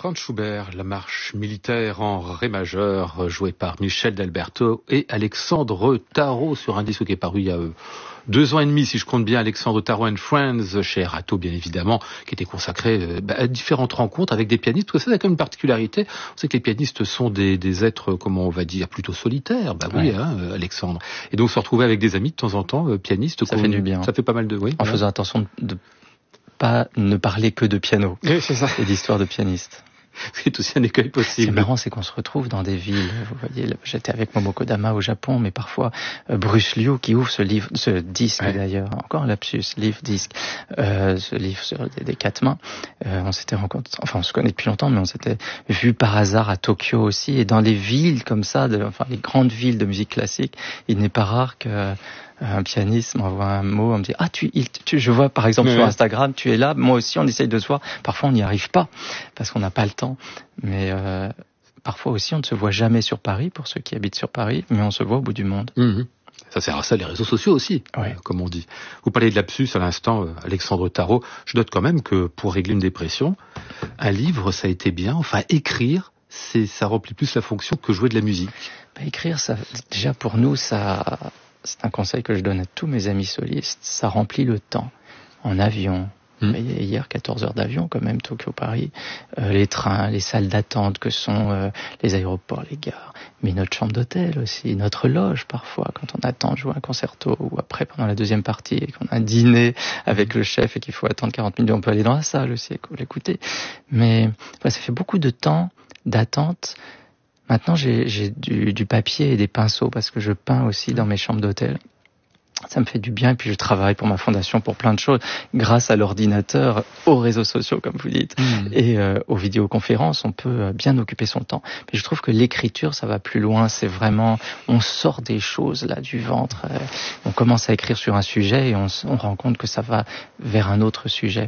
Franz Schubert, la marche militaire en ré majeur, jouée par Michel d'Alberto et Alexandre Tarot sur un disque qui est paru il y a 2 ans et demi, si je compte bien, Alexandre Tarot and Friends, chez Erato bien évidemment, qui était consacré à différentes rencontres avec des pianistes, parce que ça a quand même une particularité. On sait que les pianistes sont des êtres, comment on va dire, plutôt solitaires. Bah oui, ouais. Alexandre. Et donc se retrouver avec des amis de temps en temps, pianistes. Ça fait du bien. Ça fait pas mal de... Oui, en faisant attention de pas ne parler que de piano. Oui, c'est ça. Et d'histoire de pianiste. C'est aussi un écueil possible. C'est marrant, c'est qu'on se retrouve dans des villes. Vous voyez, j'étais avec Momoko Dama au Japon, mais parfois Bruce Liu qui ouvre ce disque d'ailleurs, encore un lapsus, disque, ce livre sur des 4 mains. On s'était rencontrés, enfin on se connaît depuis longtemps, mais on s'était vu par hasard à Tokyo aussi, et dans les villes comme ça, les grandes villes de musique classique, il n'est pas rare que un pianiste m'envoie un mot, on me dit je vois par exemple sur Instagram, tu es là, moi aussi on essaye de se voir, parfois on n'y arrive pas parce qu'on n'a pas le temps, mais parfois aussi on ne se voit jamais sur Paris pour ceux qui habitent sur Paris, mais on se voit au bout du monde. Ça sert à ça les réseaux sociaux aussi, comme on dit. Vous parlez de lapsus à l'instant, Alexandre Tarot. Je note quand même que pour régler une dépression, un livre ça a été bien, enfin écrire, ça remplit plus la fonction que jouer de la musique. Écrire, ça, déjà pour nous, ça... C'est un conseil que je donne à tous mes amis solistes. Ça remplit le temps. En avion. Hier, 14 heures d'avion, quand même, Tokyo-Paris. Les trains, les salles d'attente que sont les aéroports, les gares. Mais notre chambre d'hôtel aussi. Notre loge, parfois, quand on attend de jouer un concerto. Ou après, pendant la deuxième partie, et qu'on a un dîner avec le chef et qu'il faut attendre 40 minutes. On peut aller dans la salle aussi, l'écouter. Mais ça fait beaucoup de temps d'attente. Maintenant, j'ai du papier et des pinceaux parce que je peins aussi dans mes chambres d'hôtel. Ça me fait du bien, et puis je travaille pour ma fondation pour plein de choses. Grâce à l'ordinateur, aux réseaux sociaux, comme vous dites, et aux vidéoconférences, on peut bien occuper son temps. Mais je trouve que l'écriture, ça va plus loin. C'est vraiment, on sort des choses là du ventre. On commence à écrire sur un sujet et on rend compte que ça va vers un autre sujet.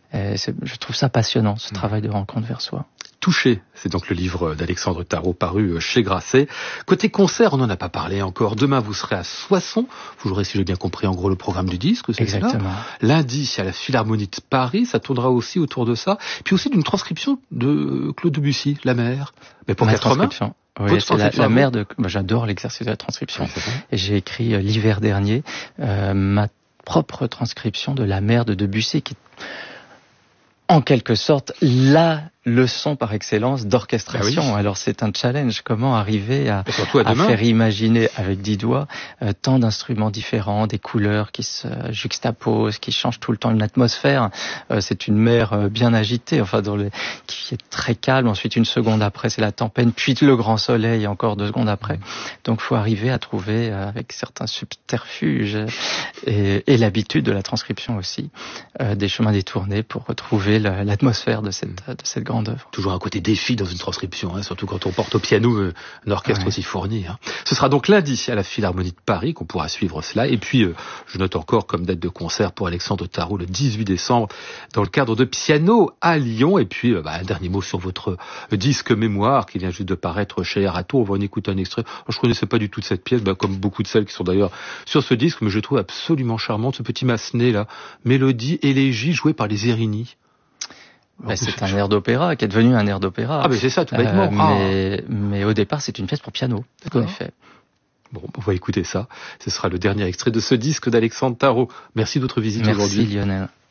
Je trouve ça passionnant, ce travail de rencontre vers soi. Touché, c'est donc le livre d'Alexandre Tarot paru chez Grasset. Côté concert, on n'en a pas parlé encore. Demain, vous serez à Soissons. Vous jouerez, si j'ai bien compris, en gros, le programme du disque. C'est exactement. Ça. Lundi, à la Philharmonie de Paris, ça tournera aussi autour de ça. Puis aussi d'une transcription de Claude Debussy, La Mer. Mais pour 4 mains. Oui, c'est la mer de... J'adore l'exercice de la transcription. Et j'ai écrit l'hiver dernier ma propre transcription de La Mer de Debussy, qui en quelque sorte la leçon par excellence d'orchestration. Alors c'est un challenge, comment arriver à faire imaginer avec 10 doigts tant d'instruments différents, des couleurs qui se juxtaposent, qui changent tout le temps une atmosphère. C'est une mer bien agitée, qui est très calme. Ensuite, une seconde après, c'est la tempête, puis le grand soleil, encore 2 secondes après. Donc il faut arriver à trouver, avec certains subterfuges et l'habitude de la transcription aussi, des chemins détournés pour retrouver l'atmosphère de cette grande œuvre. Toujours un côté défi dans une transcription, surtout quand on porte au piano un orchestre aussi fourni. Ce sera donc lundi à la Philharmonie de Paris qu'on pourra suivre cela. Et puis, je note encore comme date de concert pour Alexandre Tarot le 18 décembre dans le cadre de Piano à Lyon. Et puis, un dernier mot sur votre disque mémoire qui vient juste de paraître chez Erato. On va en écouter un extrait. Je connaissais pas du tout cette pièce, comme beaucoup de celles qui sont d'ailleurs sur ce disque, mais je trouve absolument charmante ce petit Massenet là, mélodie, élégie jouée par les Zerini. C'est un air d'opéra, qui est devenu un air d'opéra. Mais c'est ça, tout bêtement. Mais au départ, c'est une pièce pour piano, en effet. Bon, on va écouter ça. Ce sera le dernier extrait de ce disque d'Alexandre Tarot. Merci de votre visite aujourd'hui. Merci Lionel.